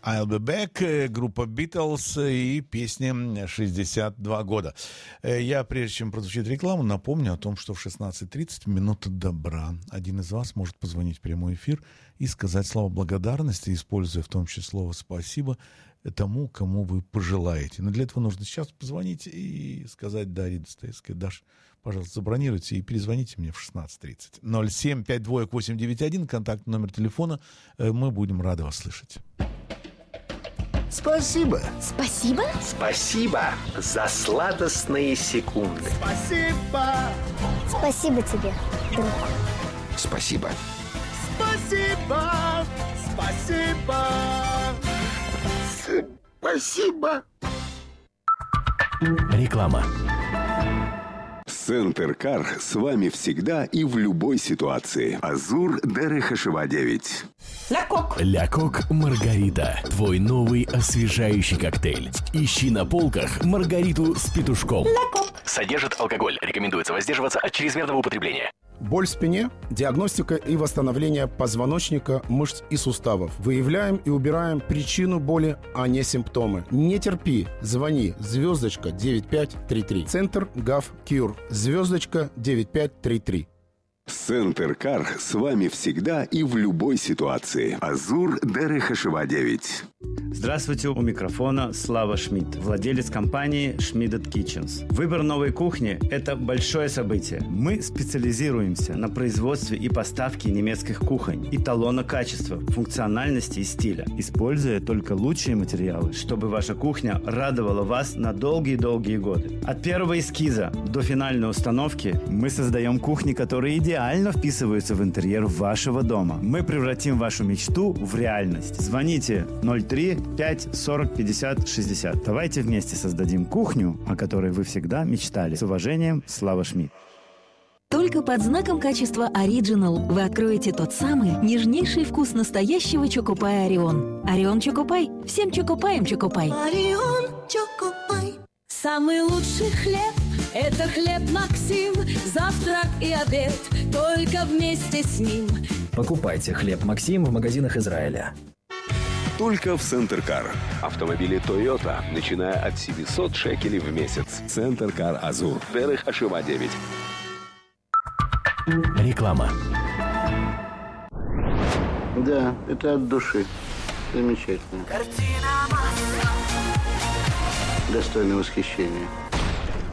I'll Be Back, группа Beatles и песня «62 года». Я, прежде чем прозвучит рекламу, напомню о том, что в 16:30 «Минута добра». Один из вас может позвонить в прямой эфир и сказать слова благодарности, используя в том числе слово «спасибо» тому, кому вы пожелаете. Но для этого нужно сейчас позвонить и сказать Дарье Достоевской: Даш, пожалуйста, забронируйте и перезвоните мне в 16:30. 07-52-891, контактный номер телефона. Мы будем рады вас слышать. Спасибо. Спасибо. Спасибо за сладостные секунды. Спасибо. Спасибо тебе, друг. Спасибо. Спасибо. Спасибо. Спасибо. Реклама. Центр Кар с вами всегда и в любой ситуации. Азур Дерехашева 9. Ля Кок Маргарита. Твой новый освежающий коктейль. Ищи на полках Маргариту с петушком. Содержит алкоголь. Рекомендуется воздерживаться от чрезмерного употребления. Боль в спине, диагностика и восстановление позвоночника, мышц и суставов. Выявляем и убираем причину боли, а не симптомы. Не терпи, звони, звездочка 9533. Центр ГАВ Кьюр, звездочка 9533. Центр Кар с вами всегда и в любой ситуации. Азур Дерехашева 9. Здравствуйте, у микрофона Слава Шмидт, владелец компании Schmidт Kitchens. Выбор новой кухни – это большое событие. Мы специализируемся на производстве и поставке немецких кухонь, эталона качества, функциональности и стиля, используя только лучшие материалы, чтобы ваша кухня радовала вас на долгие-долгие годы. От первого эскиза до финальной установки мы создаем кухни, которые идеально вписываются в интерьер вашего дома. Мы превратим вашу мечту в реальность. Звоните 03 5 40 50 60. Давайте вместе создадим кухню, о которой вы всегда мечтали. С уважением, Слава Шмидт. Только под знаком качества Original вы откроете тот самый нежнейший вкус настоящего чокопая Орион. Орион Чокопай. Всем чокопаем Чокопай. Орион Чокопай. Самый лучший хлеб – это хлеб Максим. Завтрак и обед только вместе с ним. Покупайте хлеб Максим в магазинах Израиля. Только в Центр Кар. Автомобили Toyota, начиная от 700 шекелей в месяц. Центр Кар Азур Дерехашева 9. Реклама. Да, это от души. Замечательно. Картина масса. Достойно восхищения.